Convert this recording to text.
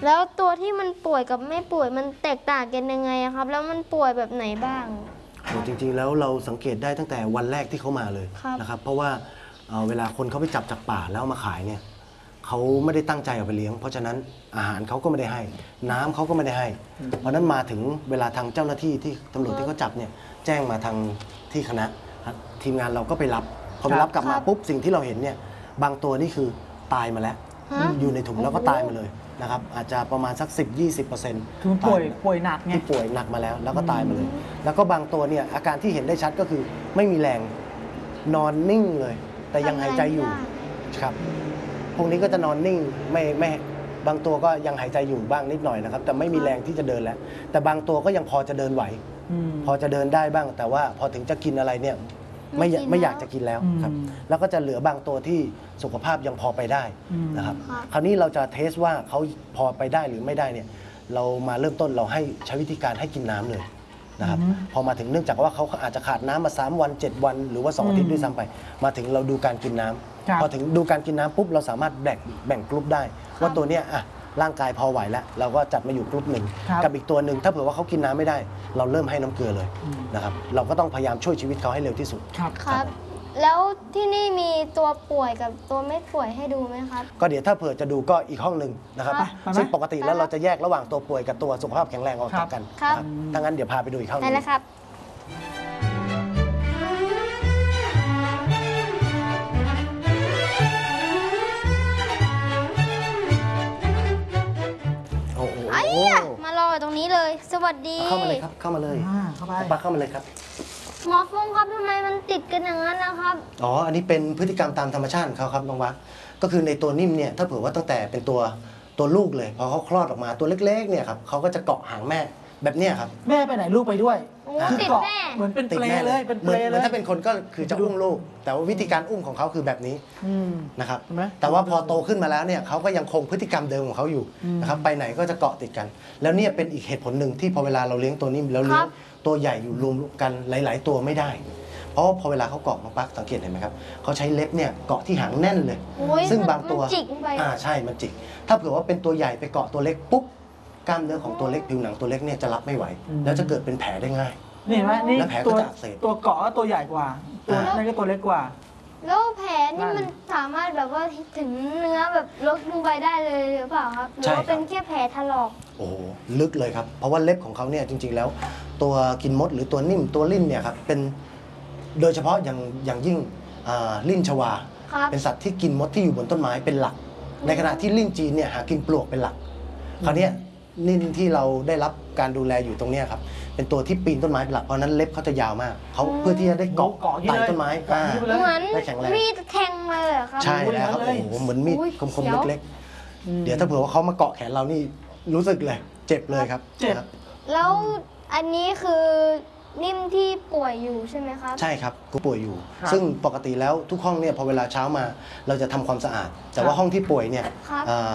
แล้วตัวที่มันป่วยกับไม่ป่วยมันแตกต่างกันยังไงครับแล้วมันป่วยแบบไหนบ้างจริงๆแล้วเราสังเกตได้ตั้งแต่วันแรกที่เขามาเลยนะครับเพราะว่าเวลาคนเขาไปจับจากป่าแล้วมาขายเนี่ยเขาไม่ได้ตั้งใจเอาไปเลี้ยงเพราะฉะนั้นอาหารเขาก็ไม่ได้ให้น้ำเขาก็ไม่ได้ให้เพราะนั้นมาถึงเวลาทางเจ้าหน้าที่ที่ตำรวจที่เขาจับเนี่ยแจ้งมาทางที่คณะทีมงานเราก็ไปรับพอไปรับกลับมาปุ๊บสิ่งที่เราเห็นเนี่ยบางตัวนี่คือตายมาแล้วอยู่ในถุงแล้วก็ตายมาเลยนะครับอาจจะประมาณสัก 10-20% คือป่วยหนักไงที่ป่วยหนักมาแล้วก็ตายมาเลยแล้วก็บางตัวเนี่ยอาการที่เห็นได้ชัดก็คือไม่มีแรงนอนนิ่งเลยแต่ยังหายใจอยู่ครับพวกนี้ก็จะนอนนิ่งไม่บางตัวก็ยังหายใจอยู่บ้างนิดหน่อยนะครับแต่ไม่มีแรงที่จะเดินแล้วแต่บางตัวก็ยังพอจะเดินไหวพอจะเดินได้บ้างแต่ว่าพอถึงจะกินอะไรเนี่ยไม่อยากจะกินแล้วครับแล้วก็จะเหลือบางตัวที่สุขภาพยังพอไปได้นะครับคราวนี้เราจะเทสว่าเขาพอไปได้หรือไม่ได้เนี่ยเรามาเริ่มต้นเราให้ใช้วิธีการให้กินน้ำเลยนะครับพอมาถึงเนื่องจากว่าเขาอาจจะขาดน้ำมา3 วัน 7 วันหรือว่า2 อาทิตย์ด้วยซ้ำไปมาถึงเราดูการกินน้ำพอถึงดูการกินน้ำปุ๊บเราสามารถแบ่งกลุ่มได้ว่าตัวเนี้ยร่างกายพอไหวแล้วเราก็จัดมาอยู่กลุ่มหนึ่งกับอีกตัวหนึ่งถ้าเผื่อว่าเขากินน้ำไม่ได้เราเริ่มให้น้ำเกลือเลยนะครับเราก็ต้องพยายามช่วยชีวิตเขาให้เร็วที่สุดครับแล้วที่นี่มีตัวป่วยกับตัวไม่ป่วยให้ดูไหมครับก็เดี๋ยวถ้าเผื่อจะดูก็อีกห้องหนึ่งนะครับซึ่งปกติแล้วเราจะแยกระหว่างตัวป่วยกับตัวสุขภาพแข็งแรงออกจากกันนะครับถ้างั้นเดี๋ยวพาไปดูอีกห้องนึงได้แล้วครับมารอตรงนี้เลยสวัสดีเข้ามาเลยครับเข้ามาเลยปักเข้ามาเลยครับหมอฟงครับทำไมมันติดกันอย่างนั้นนะครับอันนี้เป็นพฤติกรรมตามธรรมชาติของเขาครับน้องวัดก็คือในตัวนิ่มเนี่ยถ้าเผื่อว่าตั้งแต่เป็นตัวลูกเลยพอเขาคลอดออกมาตัวเล็กๆเนี่ยครับเขาก็จะเกาะหางแม่แบบเนี้ยครับแม่ไปไหนลูกไปด้วยติดแม่เหมือนเป็นเปลเลยเป็นเปลเลยถ้าเป็นคนก็คือจะอุ้มลูกแต่ว่าวิธีการอุ้มของเขาคือแบบนี้นะครับแต่ว่าพอโตขึ้นมาแล้วเนี่ยเขาก็ยังคงพฤติกรรมเดิมของเขาอยู่นะครับไปไหนก็จะเกาะติดกันแล้วเนี่ยเป็นอีกเหตุผลหนึ่งที่พอเวลาเราเลี้ยงตัวนิ่มแล้วเลี้ยงตัวใหญ่อยู่รวมกันหลายๆตัวไม่ได้เพราะพอเวลาเขาเกาะน้องปักสังเกตเห็นไหมครับเขาใช้เล็บเนี่ยเกาะที่หางแน่นเลยซึ่งบางตัวใช่มันจิกถ้าเผื่อว่าเป็นตัวใหญ่ไปเกาะตัวเล็กปุ๊บกล้ามเนื้อของตัวเล็กผิวหนังตัวเล็กเนี่ยจะรับไม่ไหวแล้วจะเกิดเป็นแผลได้ง่ายนี่เห็นไหมนี่ตัวเกาะตัวใหญ่กว่าตัวนั่นก็ตัวเล็กกว่าแล้วแผลนี่มันสามารถแบบว่าถึงเนื้อแบบลึกลงไปได้เลยหรือเปล่าครับหรือว่าเป็นแค่แผลถลอกโอ้ลึกเลยครับเพราะว่าเล็บของเขาเนี่ยจริงๆแล้วตัวกินมดหรือตัวนิ่มตัวลิ่นเนี่ยครับเป็นโดยเฉพาะอย่างยิ่งลิ่นชวาเป็นสัตว์ที่กินมดที่อยู่บนต้นไม้เป็นหลักในขณะที่ลิ่นจีนเนี่ยหากินปลวกเป็นหลักคราวนี้ลิ่นที่เราได้รับการดูแลอยู่ตรงนี้ครับเป็นตัวที่ปีนต้นไม้เป็นหลักเพราะนั้นเล็บเขาจะยาวมากเขาเพื่อที่จะได้เกาะไต่ต้นไม้ได้แข็งแรงมีดแทงเลยเหรอครับใช่แล้วครับโอ้โหเหมือนมีดคมๆเล็กๆเดี๋ยวถ้าเผื่อว่าเขามาเกาะแขนเรานี่รู้สึกเลยเจ็บเลยครับเจ็บแล้วอันนี้คือนิ่มที่ป่วยอยู่ใช่ไหมครับใช่ครับกูป่วยอยู่ซึ่งปกติแล้วทุกห้องเนี่ยพอเวลาเช้ามาเราจะทำความสะอาดแต่ว่าห้องที่ป่วยเนี่ย